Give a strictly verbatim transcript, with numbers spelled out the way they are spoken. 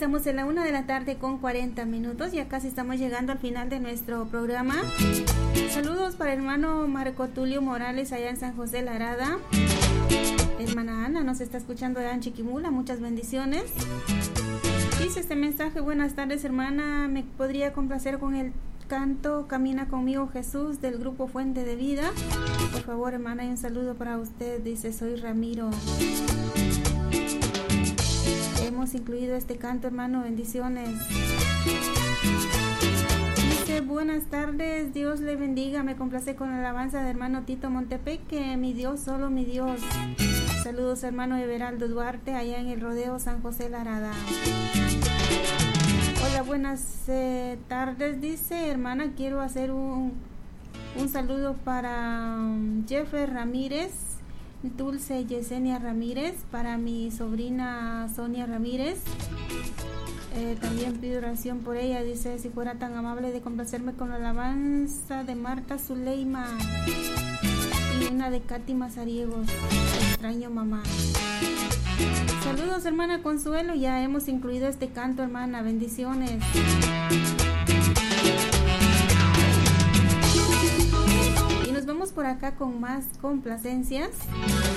Estamos en la una de la tarde con cuarenta minutos, ya casi estamos llegando al final de nuestro programa. Saludos para el hermano Marco Tulio Morales allá en San José La Arada. Hermana Ana nos está escuchando allá en Chiquimula, muchas bendiciones. Dice este mensaje: buenas tardes hermana, me podría complacer con el canto Camina conmigo Jesús del grupo Fuente de Vida. Por favor hermana, hay un saludo para usted. Dice: soy Ramiro. Hemos incluido este canto hermano, bendiciones. Dice: buenas tardes, Dios le bendiga, me complace con la alabanza de hermano Tito Montepeque, mi Dios, solo mi Dios. Saludos hermano Everaldo Duarte allá en el Rodeo San José La Arada. Hola, buenas eh, tardes, dice hermana, quiero hacer un, un saludo para um, Jeffer Ramírez, Dulce Yesenia Ramírez, para mi sobrina Sonia Ramírez. Eh, también pido oración por ella, dice: si fuera tan amable de complacerme con la alabanza de Marta Zuleima y una de Katy Mazariegos, extraño mamá. Saludos hermana Consuelo, ya hemos incluido este canto hermana, bendiciones. Y nos vamos por acá con más complacencias.